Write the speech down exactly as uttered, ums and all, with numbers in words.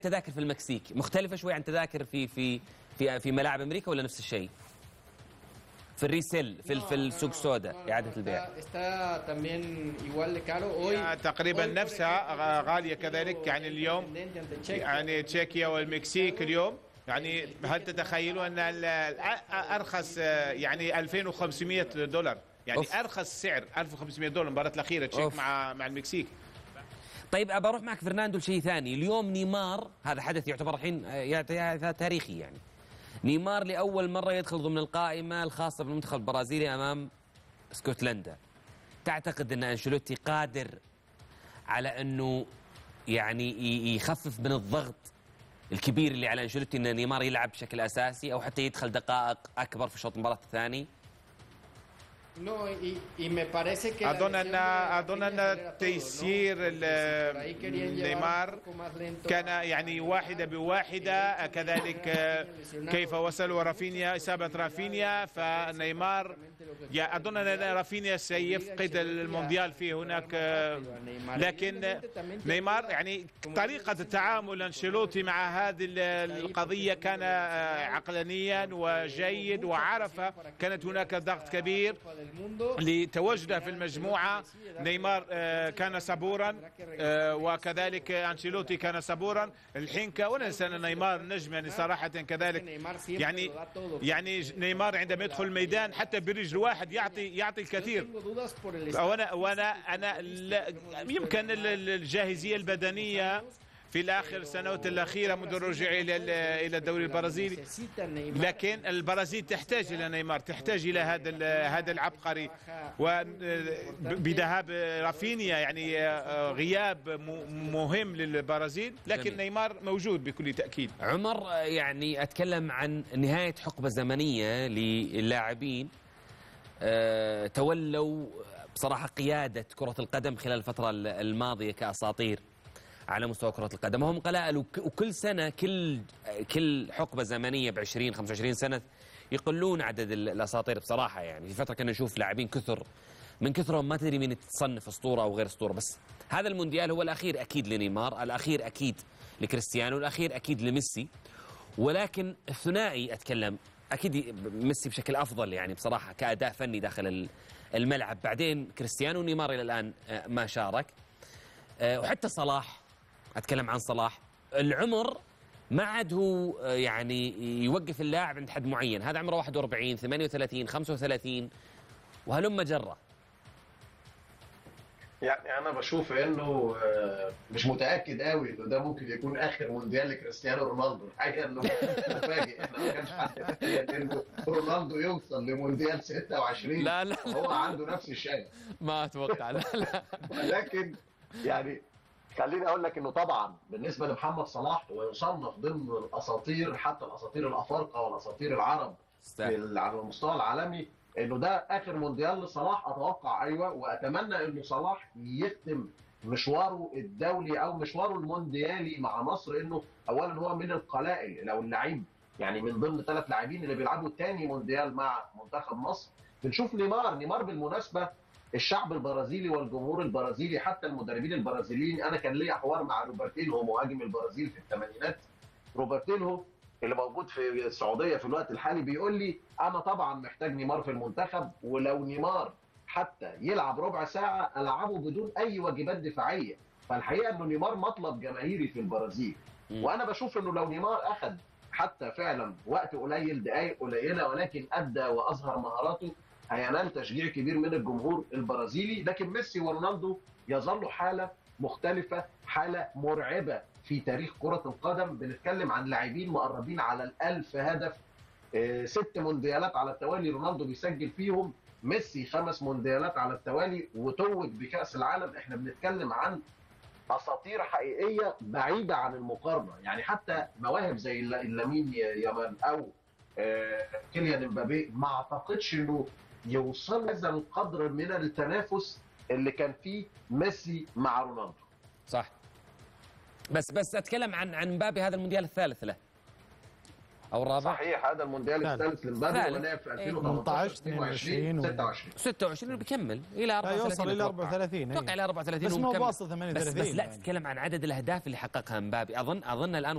تذاكر في المكسيك مختلفة شوي عن تذاكر في في في في ملاعب أمريكا ولا نفس الشيء؟ في الريسيل في في السوق السوداء إعادة البيع. تقريبا نفسها غالية كذلك، يعني اليوم يعني تشيكيا والمكسيك اليوم يعني هل تتخيلوا أن أرخص يعني ألفين وخمسمئة دولار، يعني أوف. أرخص سعر ألف وخمسمئة دولار المباراة الأخيرة تشيك مع مع المكسيك. طيب أبى أروح معك فرناندو لشيء ثاني. اليوم نيمار هذا حدث يعتبر الحين تاريخي، يعني نيمار لأول مرة يدخل ضمن القائمة الخاصة بالمنتخب البرازيلي أمام اسكتلندا. تعتقد أن أنشيلوتي قادر على أنه يعني يخفف من الضغط الكبير اللي على أنشيلوتي أن نيمار يلعب بشكل أساسي أو حتى يدخل دقائق أكبر في شوط المباراة الثاني؟ أظن أن أظن أن تيسير نيمار كان يعني واحدة بواحدة، كذلك كيف وصلوا رافينيا، إصابة رافينيا، فنيمار أظن أن رافينيا سيفقد المونديال في هناك، لكن نيمار يعني طريقة التعامل أنشيلوتي مع هذه القضية كان عقلانيا وجيد، وعرف كانت هناك ضغط كبير لتواجده في المجموعة. نيمار كان صبورا وكذلك أنشيلوتي كان صبورا. الحين ولا ننسى أن نيمار نجم يعني صراحة كذلك، يعني يعني نيمار عندما يدخل الميدان حتى برجل واحد يعطي يعطي الكثير. وانا وانا انا يمكن الجاهزية البدنية في الآخر السنوات الأخيرة منذ الرجوع إلى إلى الدوري البرازيلي، لكن البرازيل تحتاج إلى نيمار، تحتاج إلى هذا هذا العبقري، وبذهاب رافينيا يعني غياب مهم للبرازيل، لكن نيمار موجود بكل تأكيد. عمر، يعني أتكلم عن نهاية حقبة زمنية للاعبين تولوا بصراحة قيادة كرة القدم خلال الفترة الماضية كأساطير على مستوى كرة القدم، وهم قلائل، وكل سنة كل كل حقبة زمنية ب عشرين خمسة وعشرين سنة يقلون عدد الأساطير بصراحة. يعني في فترة كنا نشوف لاعبين كثر، من كثرهم ما تدري مين تصنف أسطورة أو غير أسطورة. بس هذا المونديال هو الأخير أكيد لنيمار، الأخير أكيد لكريستيانو، الأخير أكيد لميسي، ولكن الثنائي أتكلم أكيد ميسي بشكل أفضل يعني بصراحة كأداء فني داخل الملعب، بعدين كريستيانو ونيمار إلى الآن ما شارك، وحتى صلاح، أتكلم عن صلاح. العمر ما عاد هو يعني يوقف اللاعب عند حد معين، هذا عمره واحد وأربعين ثمانية وثلاثين خمسة وثلاثين وهلم جرة. يعني أنا بشوف إنه مش متأكد قوي إنه ده ممكن يكون آخر مونديال لكريستيانو رونالدو. الحقيقة إنه مفاجئ، إحنا ما كانش حد يتخيل إنه رونالدو يوصل لمونديال ستة وعشرين. لا لا وهو عنده نفس الشيء. ما أتوقع. لا لا ولكن يعني خليني اقول لك انه طبعا بالنسبه لمحمد صلاح ويصنف ضمن الاساطير، حتى الاساطير الافارقه والاساطير العرب على المستوى العالمي، انه ده اخر مونديال لصلاح. اتوقع ايوه، واتمنى انه صلاح يختم مشواره الدولي او مشواره المونديالي مع مصر، انه اولا هو من القلائل لو اللعيب يعني من ضمن ثلاث لاعبين اللي بيلعبوا الثاني مونديال مع منتخب مصر. بنشوف نيمار، نيمار بالمناسبه الشعب البرازيلي والجمهور البرازيلي حتى المدربين البرازيليين، انا كان ليا حوار مع روبرتينهو مهاجم البرازيل في الثمانينات. روبرتينهو اللي موجود في السعوديه في الوقت الحالي بيقول لي انا طبعا محتاج نيمار في المنتخب، ولو نيمار حتى يلعب ربع ساعه العبه بدون اي واجبات دفاعيه. فالحقيقه انه نيمار مطلب جماهيري في البرازيل، وانا بشوف انه لو نيمار اخذ حتى فعلا وقت قليل، دقائق قليله، ولكن ادى واظهر مهاراته، هينال تشجيع كبير من الجمهور البرازيلي. لكن ميسي ورونالدو يظلوا حالة مختلفة، حالة مرعبة في تاريخ كرة القدم. بنتكلم عن لاعبين مقربين على الألف هدف، اه ست مونديالات على التوالي رونالدو بيسجل فيهم، ميسي خمس مونديالات على التوالي، وتوج بكأس العالم. احنا بنتكلم عن أساطير حقيقية بعيدة عن المقارنة. يعني حتى مواهب زي لامين يامال أو اه كيليان امبابي ما أعتقدش إنه يوصل هذا القدر من التنافس اللي كان فيه ميسي مع رونالدو. صح، بس بس اتكلم عن عن مبابي، هذا المونديال الثالث له او الرابع. صحيح، هذا المونديال الثالث لمبابي، ولعب في ألفين وثمانية عشر اثنين وعشرين ستة وعشرين ستة وعشرين بيكمل الى أربعة وثلاثين، يوصل الى أربعة وثلاثين، اتوقع الى أربعة وثلاثين بس مو واصل ثمانية وثلاثين. بس, بس لا يعني. تتكلم عن عدد الاهداف اللي حققها مبابي، اظن اظن الان